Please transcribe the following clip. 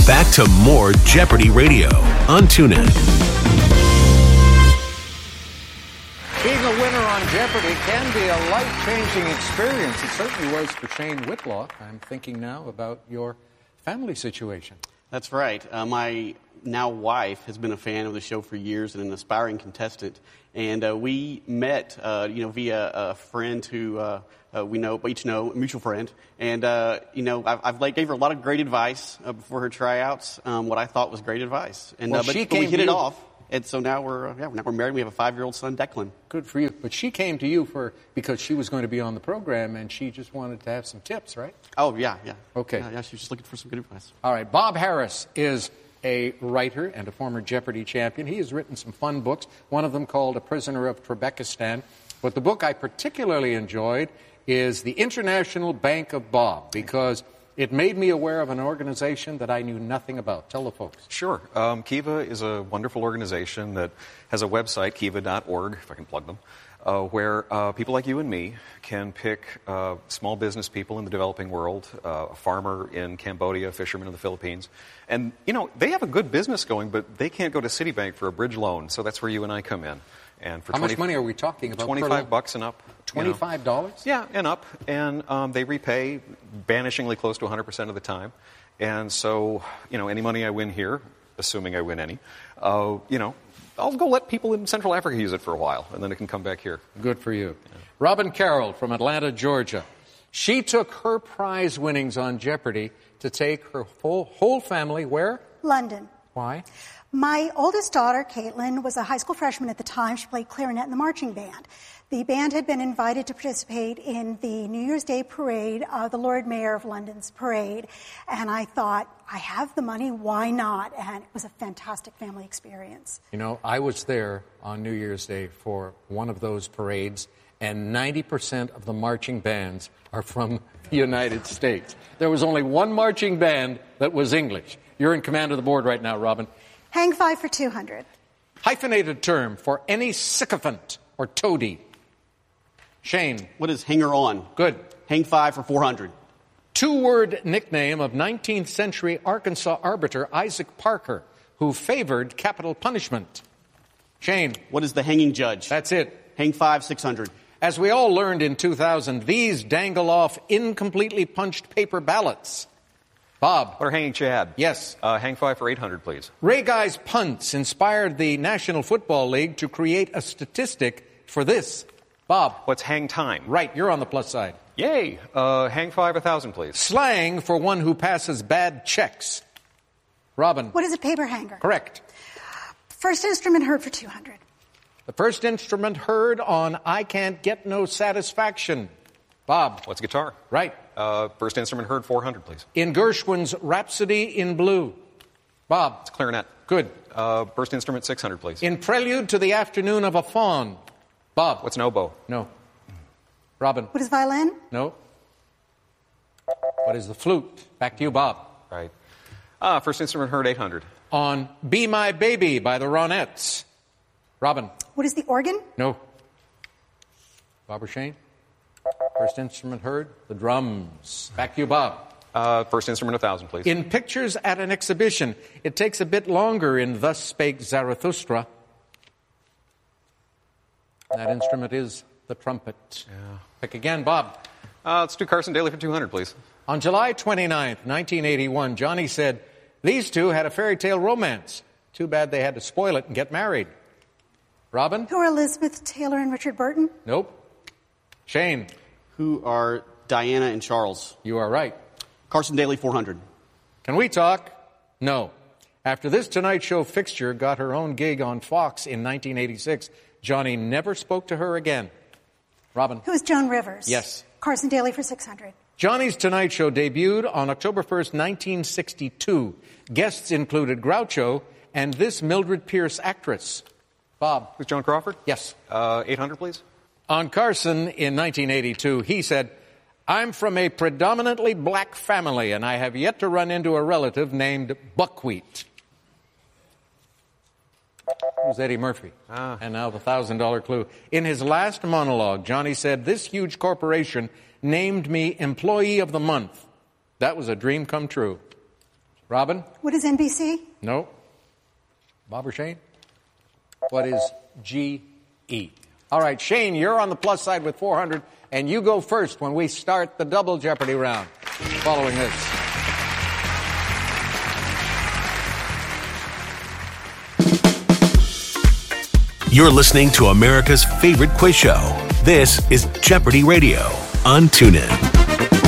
Back to more Jeopardy Radio on TuneIn. Being a winner on Jeopardy can be a life-changing experience. It certainly was for Shane Whitlock. I'm thinking now about your family situation. That's right. My now wife has been a fan of the show for years and an aspiring contestant. And we met, via a friend who we each know, a mutual friend. And, I've gave her a lot of great advice before her tryouts, what I thought was great advice. And Well, but we hit it off. And so now we're married. We have a 5-year-old son, Declan. Good for you. But she came to you because she was going to be on the program, and she just wanted to have some tips, right? Oh, yeah. Okay. Yeah, she was just looking for some good advice. All right. Bob Harris is a writer and a former Jeopardy champion. He has written some fun books, one of them called A Prisoner of Trebekistan. But the book I particularly enjoyed is The International Bank of Bob, because it made me aware of an organization that I knew nothing about. Tell the folks. Sure. Kiva is a wonderful organization that has a website, kiva.org, if I can plug them, where people like you and me can pick small business people in the developing world, a farmer in Cambodia, a fisherman in the Philippines. And, they have a good business going, but they can't go to Citibank for a bridge loan, so that's where you and I come in. And for How much money are we talking about? $25 and up. $25? Yeah, and up. And they repay vanishingly close to 100% of the time. And so, any money I win here, assuming I win any, I'll go let people in Central Africa use it for a while, and then it can come back here. Good for you. Yeah. Robin Carroll from Atlanta, Georgia. She took her prize winnings on Jeopardy to take her whole family where? London. Why? My oldest daughter, Caitlin, was a high school freshman at the time. She played clarinet in the marching band. The band had been invited to participate in the New Year's Day parade, the Lord Mayor of London's parade. And I thought, I have the money, why not? And it was a fantastic family experience. I was there on New Year's Day for one of those parades, and 90% of the marching bands are from the United States. There was only one marching band that was English. You're in command of the board right now, Robin. Hang 5 for 200. Hyphenated term for any sycophant or toady. Shane. What is hanger on? Good. Hang 5 for 400. Two-word nickname of 19th century Arkansas arbiter Isaac Parker, who favored capital punishment. Shane. What is the hanging judge? That's it. Hang 5, 600. As we all learned in 2000, these dangle off incompletely punched paper ballots. Bob. Or hanging Chad. Yes. Hang 5 for 800, please. Ray Guy's punts inspired the National Football League to create a statistic for this. Bob. What's hang time? Right, you're on the plus side. Yay. Hang 5, 1,000, please. Slang for one who passes bad checks. Robin. What is a paper hanger? Correct. First instrument heard for 200. The first instrument heard on I Can't Get No Satisfaction. Bob. What's guitar? Right. First instrument heard, 400, please. In Gershwin's Rhapsody in Blue. Bob. It's clarinet. Good. First instrument, 600, please. In Prelude to the Afternoon of a Faun. Bob. What's an oboe? No. Robin. What is violin? No. What is the flute? Back to you, Bob. Right. First instrument heard, 800. On Be My Baby by the Ronettes. Robin. What is the organ? No. Bob or Shane? First instrument heard, the drums. Back to you, Bob. First instrument, 1,000, please. In Pictures at an Exhibition, it takes a bit longer in Thus Spake Zarathustra. That instrument is the trumpet. Yeah. Pick again, Bob. Let's do Carson Daly for 200, please. On July 29th, 1981, Johnny said, these two had a fairy tale romance. Too bad they had to spoil it and get married. Robin? Who are Elizabeth Taylor and Richard Burton? Nope. Shane? Who are Diana and Charles? You are right. Carson Daly, 400. Can we talk? No. After this Tonight Show fixture got her own gig on Fox in 1986, Johnny never spoke to her again. Robin? Who is Joan Rivers? Yes. Carson Daly for 600. Johnny's Tonight Show debuted on October 1st, 1962. Guests included Groucho and this Mildred Pierce actress. Bob? With Joan Crawford? Yes. 800, please. On Carson in 1982, he said, I'm from a predominantly black family, and I have yet to run into a relative named Buckwheat. Who's Eddie Murphy? And now the $1,000 clue. In his last monologue, Johnny said, this huge corporation named me Employee of the Month. That was a dream come true. Robin? What is NBC? No. Bob or Shane? What is GE? All right, Shane, you're on the plus side with 400, and you go first when we start the double Jeopardy round following this. You're listening to America's favorite quiz show. This is Jeopardy Radio on TuneIn.